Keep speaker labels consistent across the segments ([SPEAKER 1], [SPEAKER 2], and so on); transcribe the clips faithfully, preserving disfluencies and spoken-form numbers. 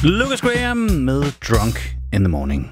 [SPEAKER 1] Lucas Graham med Drunk in the Morning.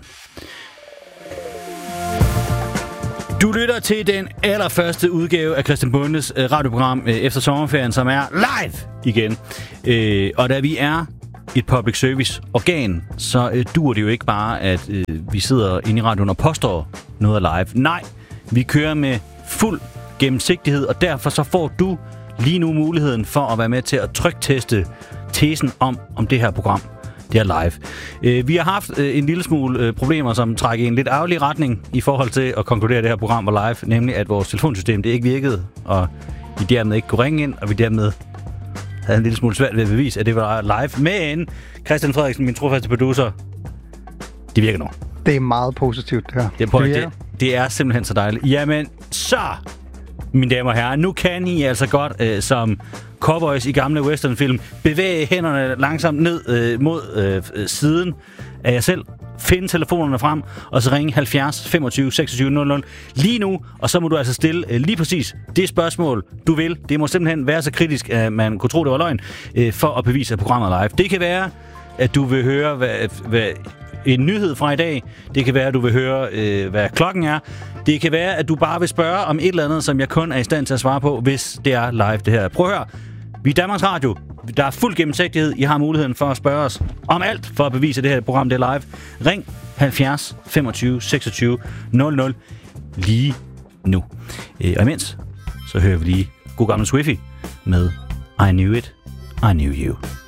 [SPEAKER 1] Du lytter til den allerførste udgave af Christian Bondes øh, radioprogram øh, efter sommerferien, som er live igen. Øh, og da vi er et public service organ, så øh, duer det jo ikke bare, at øh, vi sidder inde i radioen og påstår noget er live. Nej, vi kører med fuld gennemsigtighed, og derfor så får du lige nu muligheden for at være med til at trykteste tesen om, om det her program. Det er live. Øh, vi har haft øh, en lille smule øh, problemer, som trækker i en lidt ærgerlig retning i forhold til at konkludere, at det her program var live, nemlig at vores telefonsystem det ikke virkede, og vi dermed ikke kunne ringe ind, og vi dermed havde en lille smule svært ved at bevise, at det var live. Men Christian Frederiksen, min trofaste producer, det virker nu.
[SPEAKER 2] Det er meget positivt, det her.
[SPEAKER 1] Det, på, det, det er simpelthen så dejligt. Jamen, så, mine damer og herrer, nu kan I altså godt, øh, som cowboys i gamle westernfilm, bevæge hænderne langsomt ned øh, mod øh, siden af jer selv, finde telefonerne frem, og så ringe halvfjerds femogtyve seksogtyve nul nul lige nu, og så må du altså stille øh, lige præcis det spørgsmål, du vil. Det må simpelthen være så kritisk, at man kunne tro, det var løgn, øh, for at bevise, at programmet er live. Det kan være, at du vil høre, hvad, hvad en nyhed fra i dag. Det kan være, at du vil høre, øh, hvad klokken er. Det kan være, at du bare vil spørge om et eller andet, som jeg kun er i stand til at svare på, hvis det er live, det her. Prøv at høre. Vi er Danmarks Radio. Der er fuld gennemsigtighed. I har muligheden for at spørge os om alt, for at bevise, at det her program det er live. Ring halvfjerds femogtyve seksogtyve nul nul lige nu. Øh, og imens, så hører vi lige god gamle Swiffy med I Knew It, I Knew You.